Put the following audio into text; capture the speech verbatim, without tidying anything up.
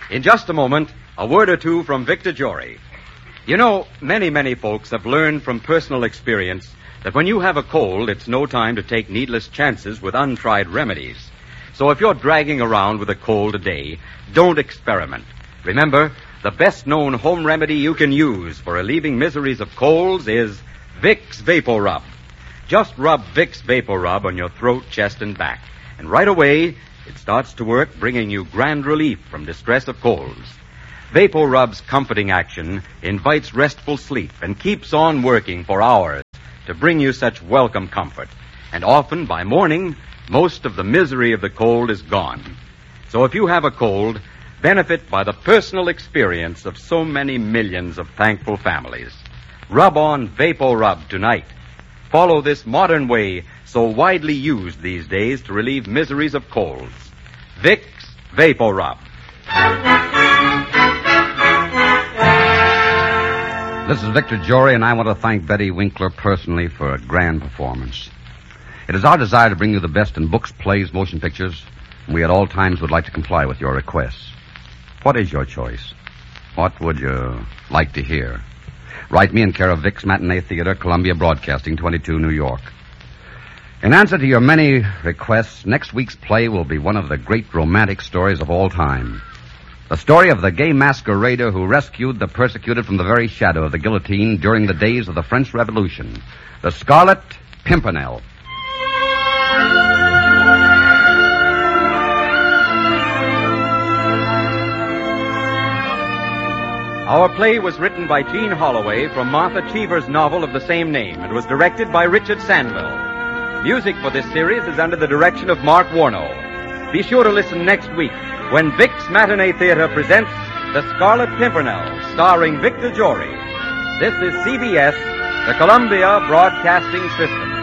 In just a moment, a word or two from Victor Jory. You know, many, many folks have learned from personal experience that when you have a cold, it's no time to take needless chances with untried remedies. So if you're dragging around with a cold today, don't experiment. Remember, the best-known home remedy you can use for relieving miseries of colds is Vicks Vapor Rub. Just rub Vicks Vapor Rub on your throat, chest, and back. And right away, it starts to work, bringing you grand relief from distress of colds. Vapor Rub's comforting action invites restful sleep and keeps on working for hours to bring you such welcome comfort. And often, by morning, most of the misery of the cold is gone. So if you have a cold, benefit by the personal experience of so many millions of thankful families. Rub on Vapor Rub tonight. Follow this modern way so widely used these days to relieve miseries of colds. Vicks Vapor Rub. This is Victor Jory, and I want to thank Betty Winkler personally for a grand performance. It is our desire to bring you the best in books, plays, motion pictures, and we at all times would like to comply with your requests. What is your choice? What would you like to hear? Write me in care of Vicks Matinee Theater, Columbia Broadcasting, twenty-two, New York. In answer to your many requests, next week's play will be one of the great romantic stories of all time. The story of the gay masquerader who rescued the persecuted from the very shadow of the guillotine during the days of the French Revolution. The Scarlet Pimpernel. Our play was written by Jean Holloway from Martha Cheever's novel of the same name and was directed by Richard Sandville. Music for this series is under the direction of Mark Warnow. Be sure to listen next week when Vicks Matinee Theater presents The Scarlet Pimpernel, starring Victor Jory. This is C B S, the Columbia Broadcasting System.